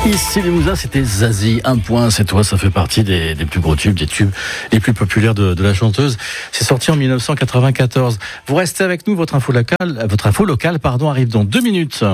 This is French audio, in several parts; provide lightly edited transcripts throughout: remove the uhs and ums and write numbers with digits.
Ici Limousin, c'était Zazie. Un point, c'est toi, ça fait partie des plus gros tubes, des tubes les plus populaires de la chanteuse. C'est sorti en 1994. Vous restez avec nous, votre info locale, arrive dans 2 minutes.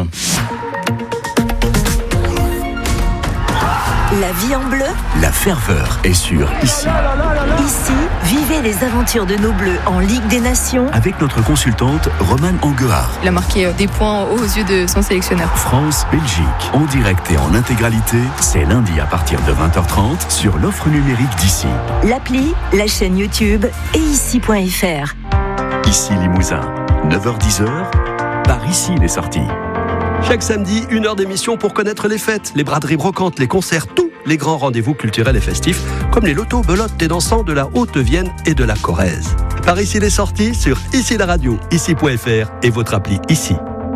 La vie en bleu. La ferveur est sur Ici. Ici, vivez les aventures de nos Bleus en Ligue des Nations. Avec notre consultante Romane Anguard. Il a marqué des points aux yeux de son sélectionneur. France-Belgique, en direct et en intégralité, c'est lundi à partir de 20h30 sur l'offre numérique d'Ici. L'appli, la chaîne YouTube et ici.fr. Ici Limousin, 9h-10h, par Ici les sorties. Chaque samedi, 1 heure d'émission pour connaître les fêtes, les braderies brocantes, les concerts, tous les grands rendez-vous culturels et festifs, comme les lotos, belotes et dansants de la Haute-Vienne et de la Corrèze. Par Ici les sorties sur Ici la radio, ici.fr et votre appli Ici.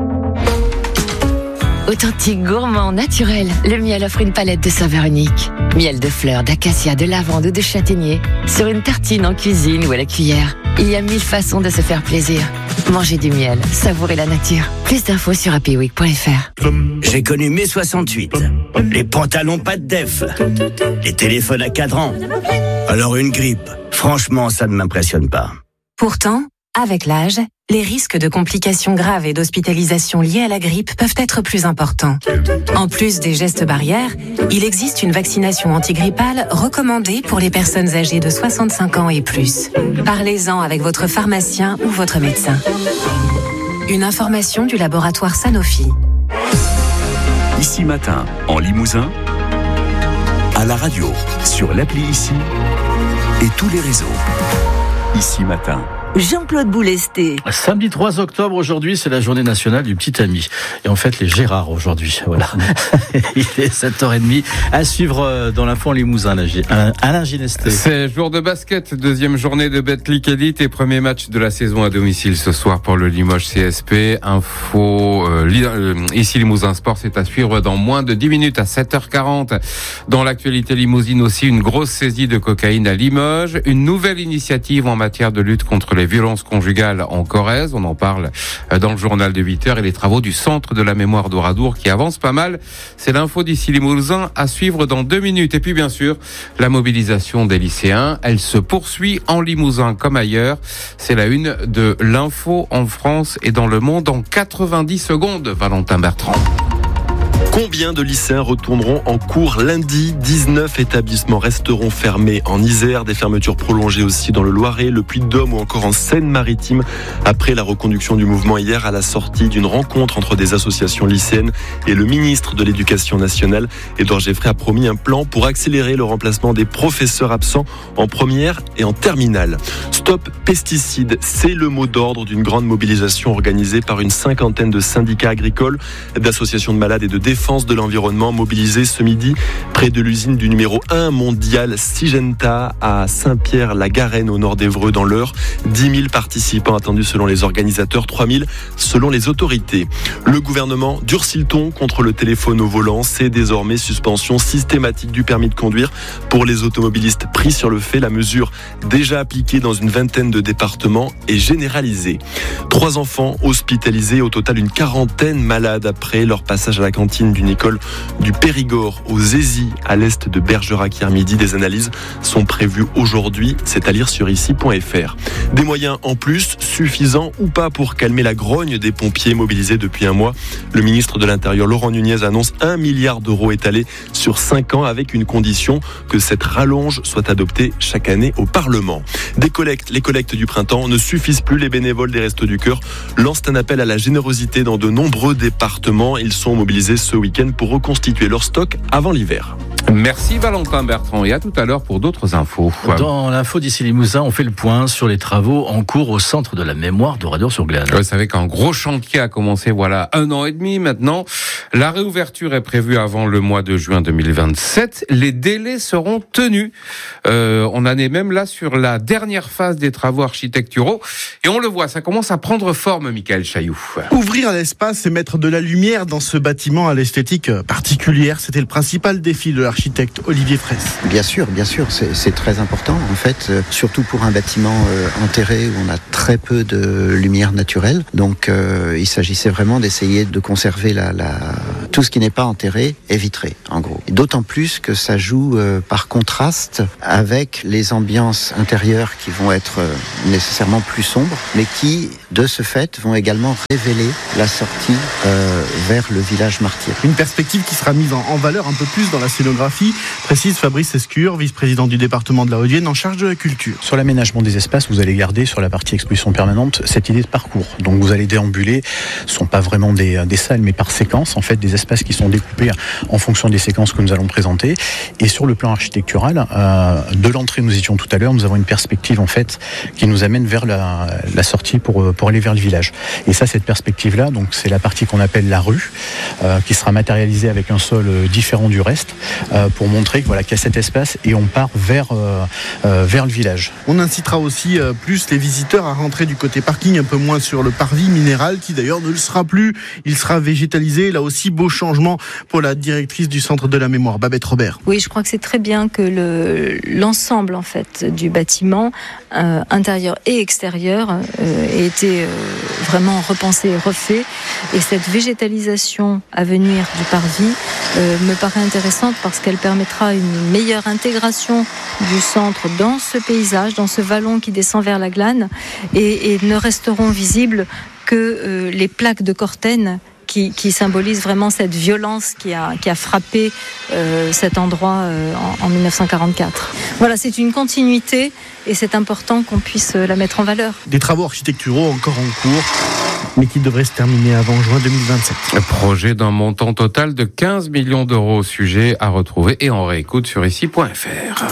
Authentique, gourmand, naturel, le miel offre une palette de saveurs uniques. Miel de fleurs, d'acacia, de lavande ou de châtaignier, sur une tartine en cuisine ou à la cuillère. Il y a 1000 façons de se faire plaisir. Mangez du miel, savourez la nature. Plus d'infos sur happyweek.fr. J'ai connu mai 68. Les pantalons pas de def. Les téléphones à cadran. Alors une grippe, franchement, ça ne m'impressionne pas. Pourtant, avec l'âge, les risques de complications graves et d'hospitalisation liées à la grippe peuvent être plus importants. En plus des gestes barrières, il existe une vaccination antigrippale recommandée pour les personnes âgées de 65 ans et plus. Parlez-en avec votre pharmacien ou votre médecin. Une information du laboratoire Sanofi. Ici matin, en Limousin, à la radio, sur l'appli Ici et tous les réseaux. Ici matin. Jean-Claude Boulesté. Samedi 3 octobre, aujourd'hui, c'est la journée nationale du petit ami. Et en fait, les Gérards aujourd'hui. Voilà. Il est 7h30. À suivre dans l'info en Limousin, Alain Ginesté. C'est jour de basket, deuxième journée de Betclic Elite et premier match de la saison à domicile ce soir pour le Limoges CSP. Info, ici Limousin Sport, c'est à suivre dans moins de 10 minutes à 7h40. Dans l'actualité limousine aussi, une grosse saisie de cocaïne à Limoges. Une nouvelle initiative en matière de lutte contre les violences conjugales en Corrèze. On en parle dans le journal de 8h et les travaux du Centre de la mémoire d'Oradour qui avancent pas mal. C'est l'info d'ici Limousin à suivre dans 2 minutes. Et puis bien sûr, la mobilisation des lycéens, elle se poursuit en Limousin comme ailleurs. C'est la une de l'info en France et dans le monde en 90 secondes. Valentin Bertrand. Combien de lycéens retourneront en cours lundi ? 19 établissements resteront fermés en Isère, des fermetures prolongées aussi dans le Loiret, le Puy-de-Dôme ou encore en Seine-Maritime après la reconduction du mouvement hier à la sortie d'une rencontre entre des associations lycéennes et le ministre de l'Éducation nationale. Édouard Geffray a promis un plan pour accélérer le remplacement des professeurs absents en première et en terminale. Stop pesticides, c'est le mot d'ordre d'une grande mobilisation organisée par une 50aine de syndicats agricoles, d'associations de malades et de défense de l'environnement mobilisés ce midi près de l'usine du numéro 1 mondial Syngenta à Saint-Pierre-la-Garenne au nord d'Évreux dans l'Eure. 10 000 participants attendus selon les organisateurs, 3 000 selon les autorités. Le gouvernement durcit le ton contre le téléphone au volant. C'est désormais suspension systématique du permis de conduire pour les automobilistes pris sur le fait. La mesure déjà appliquée dans une vingtaine de départements est généralisée. 3 enfants hospitalisés, au total une quarantaine malades après leur passage à la cantine d'une école du Périgord aux Zézy à l'est de Bergerac hier midi. Des analyses sont prévues aujourd'hui, c'est à lire sur ici.fr. Des moyens en plus, suffisants ou pas pour calmer la grogne des pompiers mobilisés depuis un mois. Le ministre de l'Intérieur Laurent Nunez annonce 1 milliard d'euros étalés sur 5 ans avec une condition, que cette rallonge soit adoptée chaque année au Parlement. Les collectes du printemps ne suffisent plus. Les bénévoles des Restos du Cœur lancent un appel à la générosité dans de nombreux départements. Ils sont mobilisés ce week-end pour reconstituer leur stock avant l'hiver. Merci Valentin Bertrand et à tout à l'heure pour d'autres infos. Dans l'info d'ici Limousin, on fait le point sur les travaux en cours au Centre de la mémoire d'Oradour-sur-Glane. Vous savez qu'un gros chantier a commencé voilà 1 an et demi maintenant. La réouverture est prévue avant le mois de juin 2027. Les délais seront tenus. On en est même là sur la dernière phase des travaux architecturaux. Et on le voit, ça commence à prendre forme, Michael Chailloux. Ouvrir l'espace et mettre de la lumière dans ce bâtiment à l'esthétique particulière, c'était le principal défi de l'architecte Olivier Fraisse. Bien sûr, c'est très important en fait, surtout pour un bâtiment enterré où on a très peu de lumière naturelle. Donc il s'agissait vraiment d'essayer de conserver la Tout ce qui n'est pas enterré est vitré, en gros. Et d'autant plus que ça joue par contraste avec les ambiances intérieures qui vont être nécessairement plus sombres, mais qui, de ce fait, vont également révéler la sortie vers le village martyr. Une perspective qui sera mise en valeur un peu plus dans la scénographie, précise Fabrice Escure, vice-président du département de la Haute-Vienne en charge de la culture. Sur l'aménagement des espaces, vous allez garder sur la partie exposition permanente cette idée de parcours. Donc vous allez déambuler, ce ne sont pas vraiment des salles, mais par séquence, en fait, des espaces qui sont découpés en fonction des séquences que nous allons présenter. Et sur le plan architectural, de l'entrée, nous étions tout à l'heure, nous avons une perspective en fait qui nous amène vers la sortie pour aller vers le village. Et ça, cette perspective-là, donc c'est la partie qu'on appelle la rue, qui sera matérialisée avec un sol différent du reste, pour montrer qu'il y a cet espace et on part vers le village. On incitera aussi plus les visiteurs à rentrer du côté parking, un peu moins sur le parvis minéral, qui d'ailleurs ne le sera plus. Il sera végétalisé. Là aussi, beau changement pour la directrice du Centre de la Mémoire, Babette Robert. Oui, je crois que c'est très bien que l'ensemble en fait du bâtiment, intérieur et extérieur, ait été vraiment repensé et refait. Et cette végétalisation à venir du parvis me paraît intéressante parce qu'elle permettra une meilleure intégration du centre dans ce paysage, dans ce vallon qui descend vers la Glane, et ne resteront visibles que les plaques de Corten qui symbolisent vraiment cette violence qui a frappé cet endroit en 1944. Voilà, c'est une continuité et c'est important qu'on puisse la mettre en valeur. Des travaux architecturaux encore en cours, mais qui devraient se terminer avant juin 2027. Un projet d'un montant total de 15 millions d'euros au sujet à retrouver et en réécoute sur ici.fr.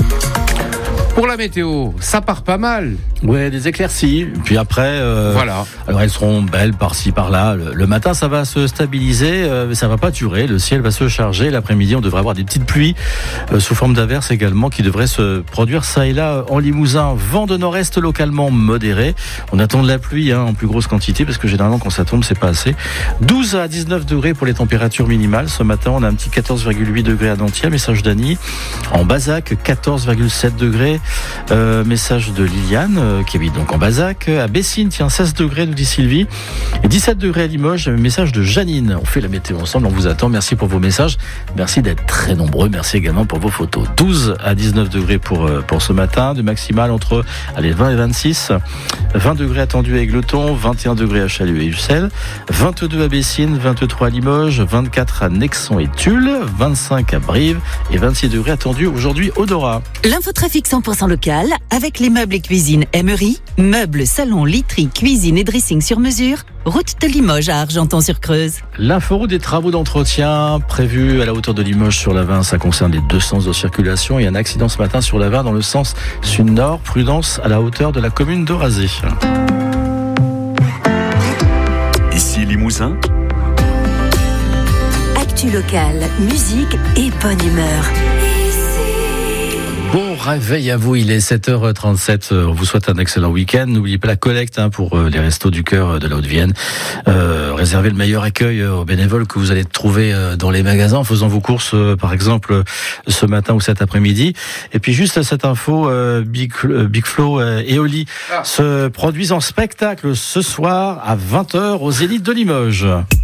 Pour la météo, ça part pas mal. Ouais, des éclaircies. Puis après, voilà. Alors elles seront belles par-ci par-là. Le matin, ça va se stabiliser, mais ça va pas durer. Le ciel va se charger. L'après-midi, on devrait avoir des petites pluies sous forme d'averses également qui devraient se produire ça et là en Limousin. Vent de nord-est localement modéré. On attend de la pluie en plus grosse quantité parce que généralement quand ça tombe, c'est pas assez. 12 à 19 degrés pour les températures minimales. Ce matin, on a un petit 14,8 degrés à Dantia. Message d'Annie. En Bazac, 14,7 degrés. Message de Liliane qui habite donc en Bazac. À Bessines, 16 degrés, nous dit Sylvie. Et 17 degrés à Limoges. Message de Janine. On fait la météo ensemble, on vous attend. Merci pour vos messages. Merci d'être très nombreux. Merci également pour vos photos. 12 à 19 degrés pour ce matin. De maximal entre 20 et 26. 20 degrés attendus à Égletons. 21 degrés à Chalut et Ussel. 22 à Bessines. 23 à Limoges. 24 à Nexon et Tulle. 25 à Brive. Et 26 degrés attendus aujourd'hui au Dora. L'infotrafic 100% local avec les meubles et cuisine Emery, meubles, salons, literie, cuisine et dressing sur mesure, route de Limoges à Argenton-sur-Creuse. L'inforoute des travaux d'entretien prévus à la hauteur de Limoges sur la 20, ça concerne les deux sens de circulation. Il y a un accident ce matin sur la 20 dans le sens sud-nord, prudence à la hauteur de la commune d'Orazé. Ici Limousin. Actu local, musique et bonne humeur. Bon réveil à vous, il est 7h37, on vous souhaite un excellent week-end. N'oubliez pas la collecte pour les Restos du Cœur de la Haute-Vienne. Réservez le meilleur accueil aux bénévoles que vous allez trouver dans les magasins en faisant vos courses, par exemple, ce matin ou cet après-midi. Et puis juste cette info, Big Flo et Oli se produisent en spectacle ce soir à 20h aux Zénith de Limoges.